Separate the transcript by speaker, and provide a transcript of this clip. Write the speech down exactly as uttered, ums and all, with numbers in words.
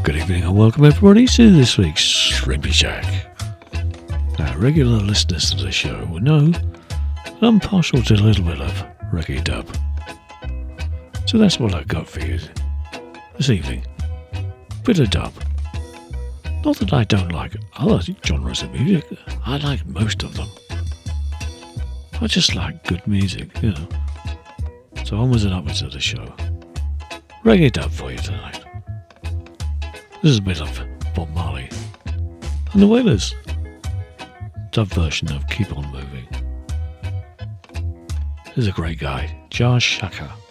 Speaker 1: Good evening and welcome everybody to this week's Shrimpy Shack. Now, regular listeners to the show will know that I'm partial to a little bit of reggae dub. So that's what I've got for you this evening. Bit of dub. Not that I don't like other genres of music, I like most of them. I just like good music, you know. So onwards and upwards of the show. Reggae dub for you tonight. This is a bit of Bob Marley and the Wailers. Dub version of Keep On Moving. Here's a great guy, Jar Shaka.